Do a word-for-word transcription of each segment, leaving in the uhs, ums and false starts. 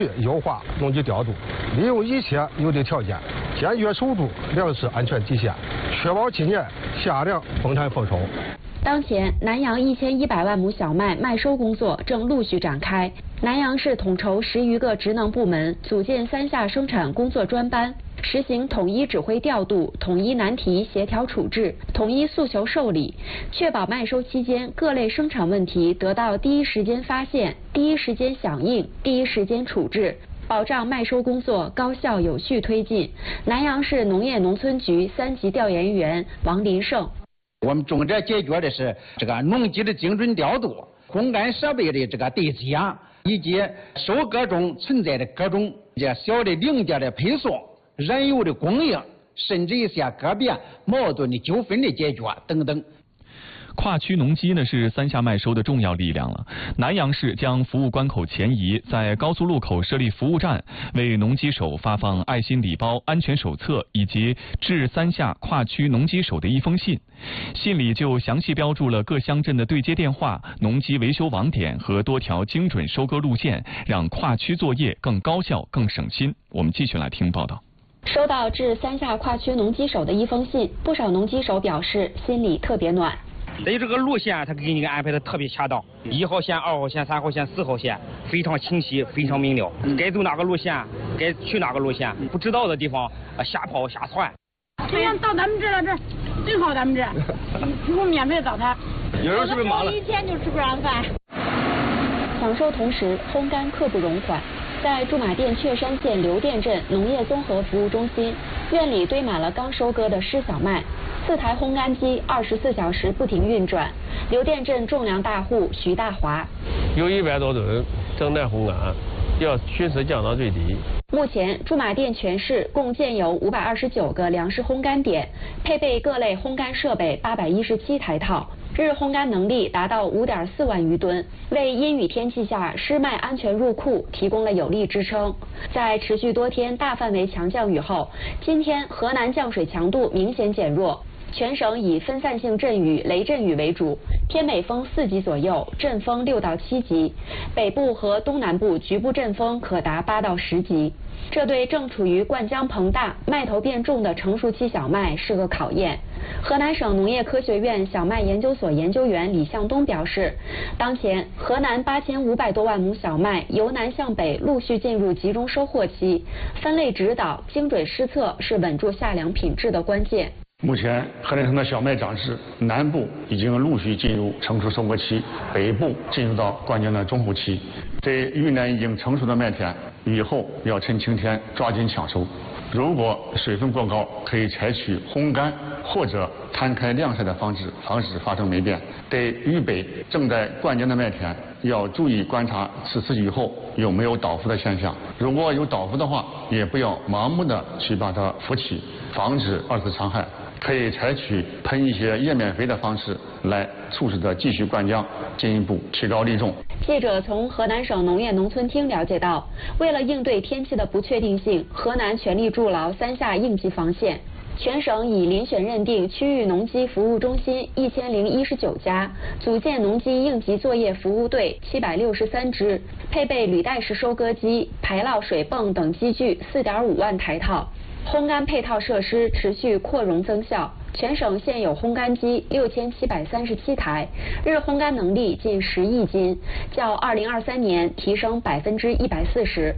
优化农机调度，利用一切有的条件，坚决守住粮食安全底线，确保今年夏粮丰产丰收。 当前，南阳一千一百万亩小麦麦收工作正陆续展开。南阳市统筹十余个职能部门，组建三下生产工作专班，实行统一指挥调度、统一难题协调处置、统一诉求受理，确保麦收期间各类生产问题得到第一时间发现、第一时间响应、第一时间处置，保障麦收工作高效有序推进。南阳市农业农村局三级调研员王林胜。 我们重点解决的是这个农机的精准调度、烘干设备的这个对接，以及收割中存在的各种这小的零件的配送、燃油的供应，甚至一些个别矛盾的纠纷的解决等等。 跨区农机呢是三下麦收的重要力量了。南阳市将服务关口前移，在高速路口设立服务站，为农机手发放爱心礼包、安全手册以及致三下跨区农机手的一封信。信里就详细标注了各乡镇的对接电话、农机维修网点和多条精准收割路线，让跨区作业更高效、更省心。我们继续来听报道。 收到致三下跨区农机手的一封信，不少农机手表示心里特别暖。 对这个路线，他给你安排的特别恰当，一号线、二号线、三号线、四号线非常清晰，非常明了。该走哪个路线，该去哪个路线，不知道的地方啊瞎跑瞎窜。 这样到咱们这了，这最好咱们这提供免费早餐。 有人是不是忙了？ 一天就吃不上饭。 抢收同时，烘干刻不容缓。在驻马店雀山县刘店镇农业综合服务中心，院里堆满了刚收割的湿小麦，四台烘干机二十四小时不停运转。刘店镇种粮大户徐大华， 有一百多吨正在烘干，要迅速降到最低。 目前，驻马店全市共建有五百二十九个粮食烘干点，配备各类烘干设备八百一十七台套，日烘干能力达到五点四万余吨，为阴雨天气下湿麦安全入库提供了有力支撑。在持续多天大范围强降雨后，今天河南降水强度明显减弱。全省以分散性阵雨、雷阵雨为主，偏北风四级左右，阵风六到七级，北部和东南部局部阵风可达八到十级。这对正处于灌浆膨大、麦头变重的成熟期小麦是个考验。河南省农业科学院小麦研究所研究员李向东表示，当前河南八千五百多万亩小麦由南向北陆续进入集中收获期，分类指导、精准施策是稳住夏粮品质的关键。 目前，河南省的小麦长势，南部已经陆续进入成熟收割期，北部进入到灌浆的中后期。这云南已经成熟的麦田，以后要趁晴天抓紧抢收。如果水分过高，可以采取烘干或者摊开晾晒的方式，防止发生霉变。对豫北正在灌浆的麦田，要注意观察此次雨后有没有倒伏的现象。如果有倒伏的话，也不要盲目的去把它扶起，防止二次伤害。可以采取喷一些叶面肥的方式来促使它继续灌浆，进一步提高粒重。 记者从河南省农业农村厅了解到，为了应对天气的不确定性，河南全力筑牢三下应急防线。全省已遴选认定区域农机服务中心一千零一十九家，组建农机应急作业服务队七百六十三支，配备履带式收割机、排涝水泵等机具四点五万台套。烘干配套设施持续扩容增效，全省现有烘干机六千七百三十七台，日烘干能力近十亿斤，较二零二三年提升百分之一百四十。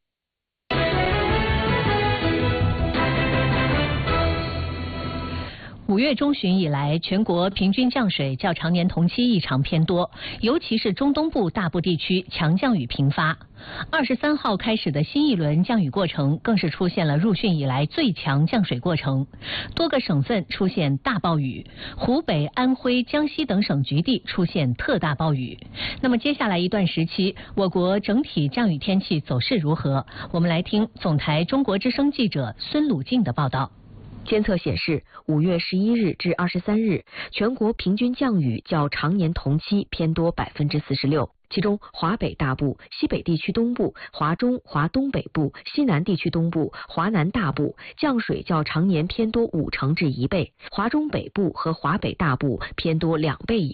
五月中旬以来，全国平均降水较常年同期异常偏多，尤其是中东部大部地区强降雨频发。二十三号开始的新一轮降雨过程，更是出现了入汛以来最强降水过程，多个省份出现大暴雨，湖北、安徽、江西等省局地出现特大暴雨。那么接下来一段时期，我国整体降雨天气走势如何？我们来听总台中国之声记者孙鲁静的报道。 监测显示，五月十一日至二十三日，全国平均降雨较常年同期偏多百分之四十六。其中，华北大部、西北地区东部、华中、华东北部、西南地区东部、华南大部降水较常年偏多五成至一倍，华中北部和华北大部偏多两倍以上。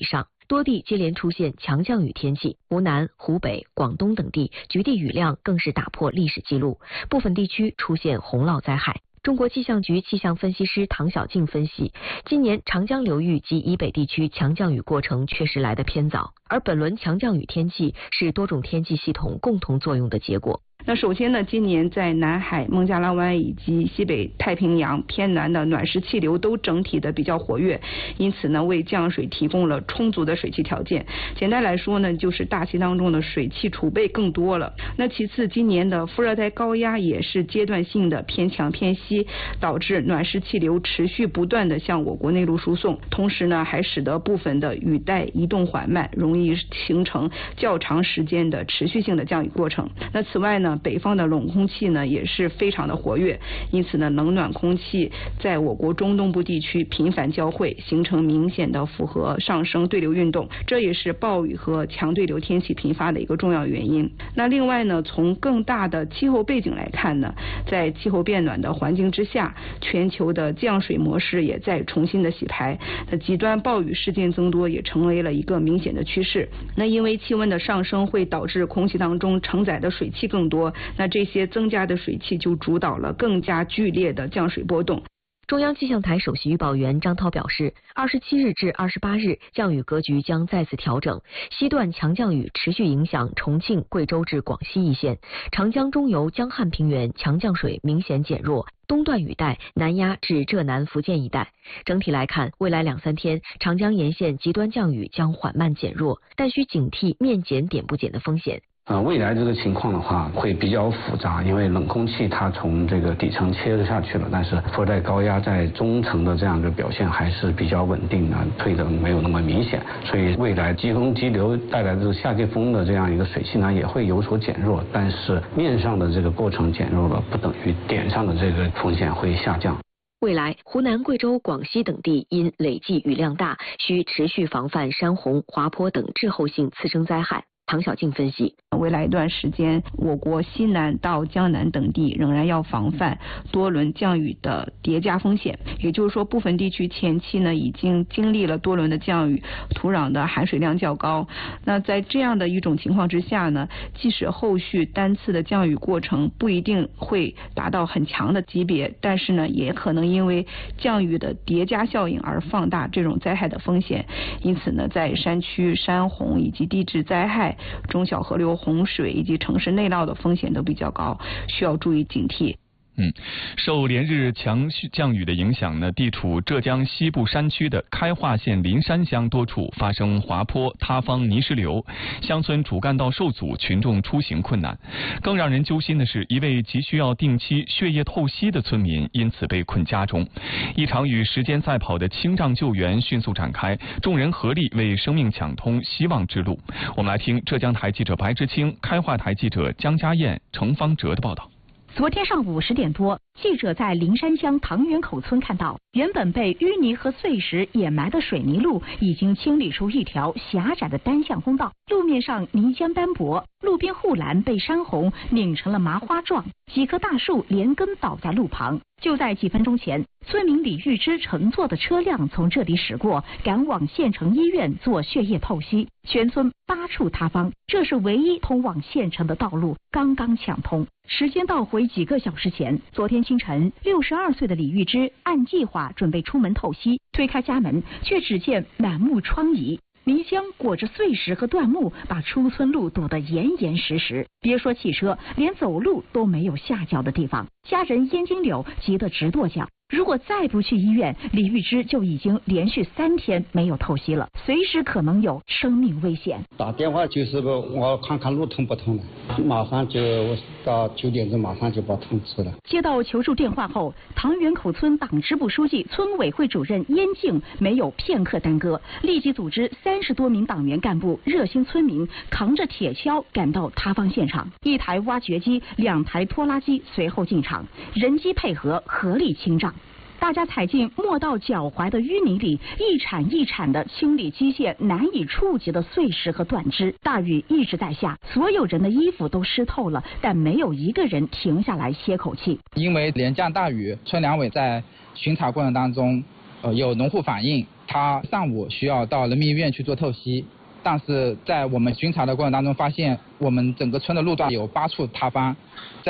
多地接连出现强降雨天气，湖南、湖北、广东等地局地雨量更是打破历史记录，部分地区出现洪涝灾害。中国气象局气象分析师唐小静分析，今年长江流域及以北地区强降雨过程确实来得偏早，而本轮强降雨天气是多种天气系统共同作用的结果。 那首先呢，今年在南海、孟加拉湾以及西北太平洋偏南的暖湿气流都整体的比较活跃，因此呢，为降水提供了充足的水汽条件。简单来说呢，就是大气当中的水汽储备更多了。那其次，今年的副热带高压也是阶段性的偏强偏西，导致暖湿气流持续不断的向我国内陆输送，同时呢，还使得部分的雨带移动缓慢，容易形成较长时间的持续性的降雨过程。那此外呢，北方的冷空气呢也是非常的活跃，因此呢，冷暖空气在我国中东部地区频繁交汇，形成明显的复合上升对流运动，这也是暴雨和强对流天气频发的一个重要原因。那另外呢，从更大的气候背景来看呢，在气候变暖的环境之下，全球的降水模式也在重新的洗牌，那极端暴雨事件增多也成为了一个明显的趋势。那因为气温的上升会导致空气当中承载的水汽更多，那这些增加的水汽就主导了更加剧烈的降水波动。 中央气象台首席预报员张涛表示，二十七日至二十八日降雨格局将再次调整，西段强降雨持续影响重庆、贵州至广西一线，长江中游、江汉平原强降水明显减弱，东段雨带南压至浙南福建一带。整体来看，未来两三天长江沿线极端降雨将缓慢减弱，但需警惕面减点不减的风险。 呃，未来这个情况的话会比较复杂，因为冷空气它从这个底层切入下去了，但是副热带高压在中层的这样一个表现还是比较稳定的，退得没有那么明显，所以未来季风激流带来的这个夏季风的这样一个水汽呢也会有所减弱，但是面上的这个过程减弱了，不等于点上的这个风险会下降。 未来，湖南、贵州、广西等地因累计雨量大，需持续防范山洪、滑坡等滞后性次生灾害。唐小静分析， 未来一段时间，我国西南到江南等地仍然要防范多轮降雨的叠加风险。也就是说，部分地区前期呢已经经历了多轮的降雨，土壤的含水量较高。那在这样的一种情况之下呢，即使后续单次的降雨过程不一定会达到很强的级别，但是呢，也可能因为降雨的叠加效应而放大这种灾害的风险。因此呢，在山区山洪以及地质灾害、中小河流洪水以及城市内涝的风险都比较高，需要注意警惕。 嗯，受连日强降雨的影响呢，地处浙江西部山区的开化县林山乡多处发生滑坡、塌方、泥石流，乡村主干道受阻，群众出行困难。更让人揪心的是，一位急需要定期血液透析的村民因此被困家中。一场与时间赛跑的清障救援迅速展开，众人合力为生命抢通希望之路。我们来听浙江台记者白之清、开化台记者江家燕、程方哲的报道。 昨天上午十点多，记者在灵山乡唐园口村看到，原本被淤泥和碎石掩埋的水泥路已经清理出一条狭窄的单向通道，路面上泥浆斑驳，路边护栏被山洪拧成了麻花状，几棵大树连根倒在路旁。就在几分钟前，村民李玉芝乘坐的车辆从这里驶过，赶往县城医院做血液透析。全村八处塌方，这是唯一通往县城的道路刚刚抢通。时间倒回几个小时前，昨天清晨，六十二岁的李玉芝按计划准备出门透析，推开家门，却只见满目疮痍。泥浆裹着碎石和断木，把出村路堵得严严实实。别说汽车，连走路都没有下脚的地方。家人燕金柳急得直跺脚。如果再不去医院，李玉芝就已经连续三天没有透析了，随时可能有生命危险。 打电话就是我看看路通不通了，马上就我到九点钟马上就把通知了。 接到求助电话后，唐园口村党支部书记、村委会主任燕静没有片刻耽搁，立即组织三十多名党员干部、热心村民扛着铁锹赶到塌方现场，一台挖掘机、两台拖拉机随后进场，人机配合，合力清障。大家踩进没到脚踝的淤泥里，一铲一铲的清理机械难以触及的碎石和断枝。大雨一直在下，所有人的衣服都湿透了，但没有一个人停下来歇口气。 因为连降大雨，村两委在巡查过程当中呃，有农户反映，他上午需要到人民医院去做透析，但是在我们巡查的过程当中发现，我们整个村的路段有八处塌方，在